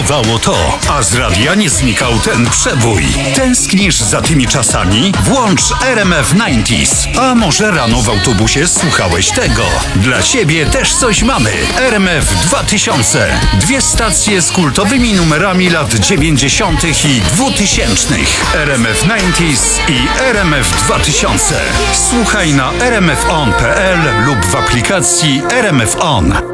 brakowało to, a z radia nie znikał ten przebój. Tęsknisz za tymi czasami? Włącz RMF 90s. A może rano w autobusie słuchałeś tego? Dla ciebie też coś mamy. RMF 2000. 2 stacje z kultowymi numerami lat 90. i 2000. RMF 90s i RMF 2000. Słuchaj na rmfon.pl lub w aplikacji RMF On.